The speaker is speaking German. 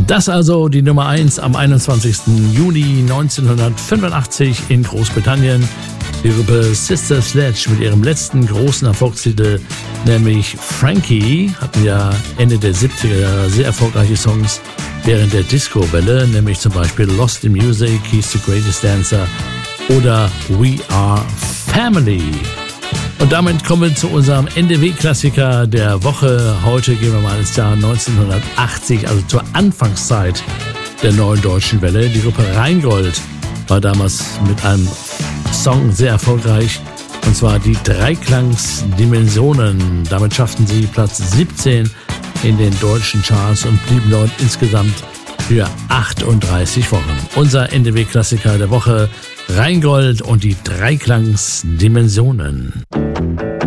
Das also die Nummer 1 am 21. Juni 1985 in Großbritannien. Die Gruppe Sister Sledge mit ihrem letzten großen Erfolgstitel, nämlich Frankie, hatten ja Ende der 70er Jahre sehr erfolgreiche Songs während der Disco-Welle, nämlich zum Beispiel Lost in Music, He's the Greatest Dancer oder We Are Family. Und damit kommen wir zu unserem NDW-Klassiker der Woche. Heute gehen wir mal ins Jahr 1980, also zur Anfangszeit der neuen deutschen Welle. Die Gruppe Rheingold war damals mit einem Song sehr erfolgreich, und zwar die Dreiklangsdimensionen. Damit schafften sie Platz 17 in den deutschen Charts und blieben dort insgesamt für 38 Wochen. Unser NDW-Klassiker der Woche, Rheingold und die Dreiklangsdimensionen.